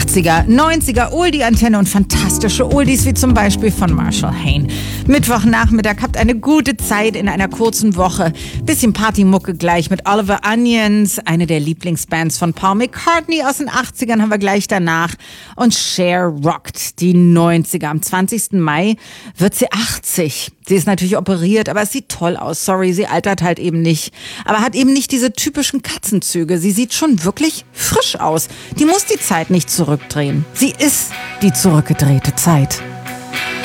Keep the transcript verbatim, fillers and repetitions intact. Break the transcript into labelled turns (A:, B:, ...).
A: achtziger, neunziger, Oldie-Antenne und fantastische Oldies wie zum Beispiel von Marshall Hayne. Mittwochnachmittag, habt eine gute Zeit in einer kurzen Woche. Bisschen Partymucke gleich mit Oliver Onions, eine der Lieblingsbands von Paul McCartney aus den achtzigern haben wir gleich danach. Und Cher rockt die neunziger. Am zwanzigsten Mai wird sie achtzig. Sie ist natürlich operiert, aber es sieht toll aus. Sorry, sie altert halt eben nicht. Aber hat eben nicht diese typischen Katzenzüge. Sie sieht schon wirklich frisch aus. Die muss die Zeit nicht zurückdrehen. Sie ist die zurückgedrehte Zeit.